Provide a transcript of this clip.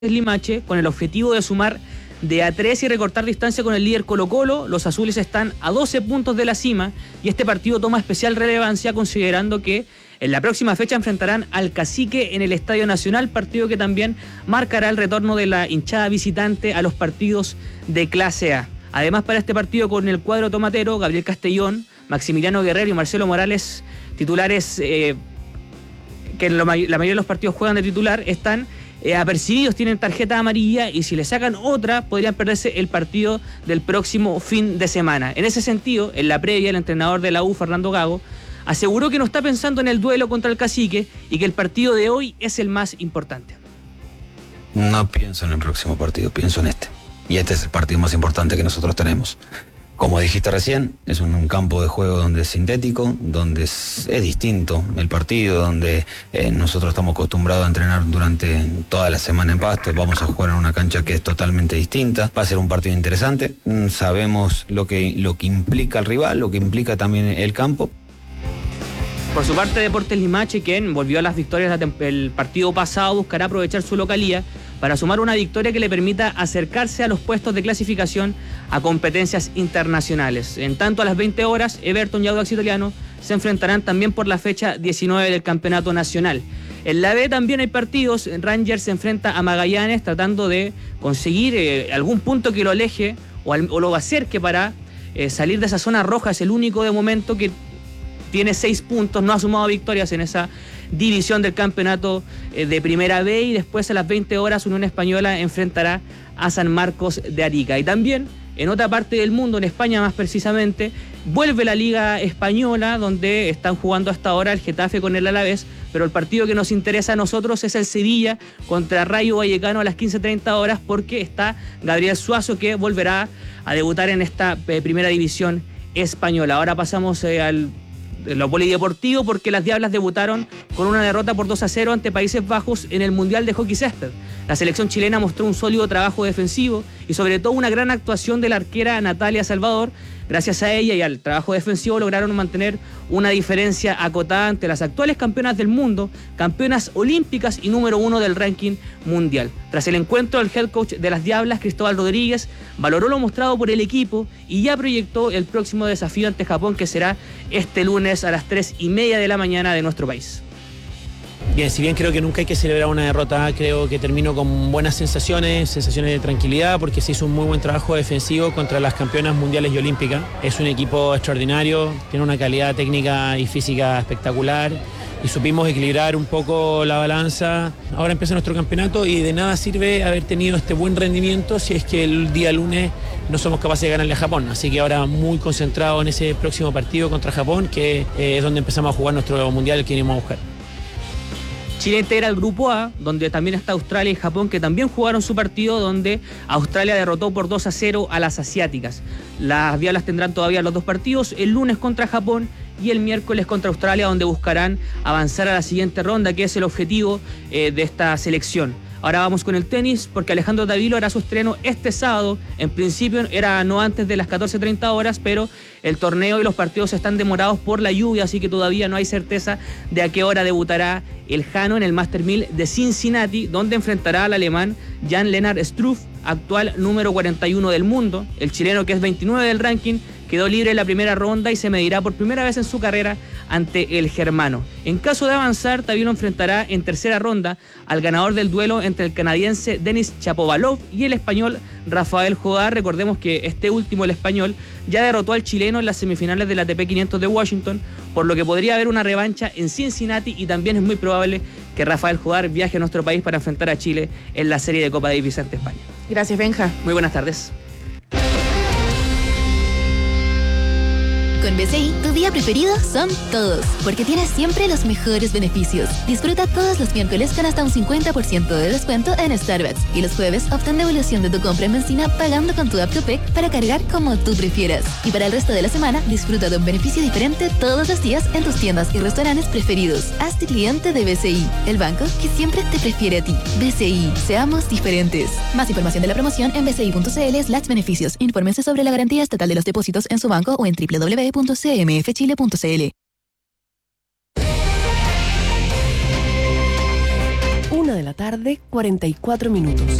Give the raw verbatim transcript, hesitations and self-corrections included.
Limache con el objetivo de sumar de a tres y recortar distancia con el líder Colo-Colo. Los azules están a doce puntos de la cima y este partido toma especial relevancia considerando que en la próxima fecha enfrentarán al Cacique en el Estadio Nacional, partido que también marcará el retorno de la hinchada visitante a los partidos de clase A. Además, para este partido con el cuadro tomatero, Gabriel Castellón, Maximiliano Guerrero y Marcelo Morales, titulares eh, que en lo, la mayoría de los partidos juegan de titular, están Eh, apercibidos, tienen tarjeta amarilla y si le sacan otra podrían perderse el partido del próximo fin de semana. En ese sentido, en la previa, el entrenador de la U, Fernando Gago, aseguró que no está pensando en el duelo contra el Cacique y que el partido de hoy es el más importante. No pienso en el próximo partido, pienso en este. Y este es el partido más importante que nosotros tenemos. Como dijiste recién, es un, un campo de juego donde es sintético, donde es, es distinto el partido, donde eh, nosotros estamos acostumbrados a entrenar durante toda la semana en Pasto. Vamos a jugar en una cancha que es totalmente distinta. Va a ser un partido interesante. Mm, sabemos lo que, lo que implica el rival, lo que implica también el campo. Por su parte, Deportes Limache, quien volvió a las victorias el partido pasado, buscará aprovechar su localía para sumar una victoria que le permita acercarse a los puestos de clasificación a competencias internacionales. En tanto, a las veinte horas, Everton y Audax Italiano se enfrentarán también por la fecha diecinueve del Campeonato Nacional. En la B también hay partidos. Rangers se enfrenta a Magallanes tratando de conseguir eh, algún punto que lo aleje o, al, o lo acerque para eh, salir de esa zona roja. Es el único de momento que tiene seis puntos, no ha sumado victorias en esa división del campeonato eh, de Primera B, y después a las veinte horas Unión Española enfrentará a San Marcos de Arica. Y también en otra parte del mundo, en España más precisamente, vuelve la Liga Española, donde están jugando hasta ahora el Getafe con el Alavés, pero el partido que nos interesa a nosotros es el Sevilla contra Rayo Vallecano a las quince treinta horas, porque está Gabriel Suazo, que volverá a debutar en esta eh, primera división española. Ahora pasamos eh, al lo polideportivo, porque las Diablas debutaron con una derrota por dos a cero ante Países Bajos en el Mundial de Hockey Césped. La selección chilena mostró un sólido trabajo defensivo y sobre todo una gran actuación de la arquera Natalia Salvador. Gracias a ella y al trabajo defensivo lograron mantener una diferencia acotada ante las actuales campeonas del mundo, campeonas olímpicas y número uno del ranking mundial. Tras el encuentro, el head coach de las Diablas, Cristóbal Rodríguez, valoró lo mostrado por el equipo y ya proyectó el próximo desafío ante Japón, que será este lunes a las tres y media de la mañana de nuestro país. Bien, si bien creo que nunca hay que celebrar una derrota, creo que termino con buenas sensaciones, sensaciones de tranquilidad, porque se hizo un muy buen trabajo defensivo contra las campeonas mundiales y olímpicas. Es un equipo extraordinario, tiene una calidad técnica y física espectacular y supimos equilibrar un poco la balanza. Ahora empieza nuestro campeonato y de nada sirve haber tenido este buen rendimiento si es que el día lunes no somos capaces de ganarle a Japón. Así que ahora muy concentrado en ese próximo partido contra Japón, que eh, es donde empezamos a jugar nuestro mundial que venimos a buscar. Chile integra el grupo A, donde también está Australia y Japón, que también jugaron su partido, donde Australia derrotó por dos a cero a las asiáticas. Las Diablas tendrán todavía los dos partidos, el lunes contra Japón y el miércoles contra Australia, donde buscarán avanzar a la siguiente ronda, que es el objetivo eh, de esta selección. Ahora vamos con el tenis, porque Alejandro Davilo hará su estreno este sábado. En principio era no antes de las catorce treinta horas, pero el torneo y los partidos están demorados por la lluvia, así que todavía no hay certeza de a qué hora debutará el Jano en el Master mil de Cincinnati, donde enfrentará al alemán Jan-Lennard Struff, actual número cuarenta y uno del mundo. El chileno, que es veintinueve del ranking, quedó libre en la primera ronda y se medirá por primera vez en su carrera ante el germano. En caso de avanzar, Davilo enfrentará en tercera ronda al ganador del duelo entre el canadiense Denis Shapovalov y el español Rafael Jodar. Recordemos que este último, el español, ya derrotó al chileno en las semifinales del A T P quinientos de Washington, por lo que podría haber una revancha en Cincinnati, y también es muy probable que Rafael Jodar viaje a nuestro país para enfrentar a Chile en la serie de Copa Davis ante España. Gracias, Benja. Muy buenas tardes. Con B C I, tu día preferido son todos, porque tienes siempre los mejores beneficios. Disfruta todos los miércoles con hasta un cincuenta por ciento de descuento en Starbucks, y los jueves obtén devolución de tu compra en benzina pagando con tu app Copec para cargar como tú prefieras. Y para el resto de la semana, disfruta de un beneficio diferente todos los días en tus tiendas y restaurantes preferidos. Hazte cliente de B C I, el banco que siempre te prefiere a ti. B C I, seamos diferentes. Más información de la promoción en bci.cl slash beneficios. Infórmense sobre la garantía estatal de los depósitos en su banco o en doble u doble u doble u punto c m f chile punto c l. Una de la la tarde, cuarenta y cuatro minutos.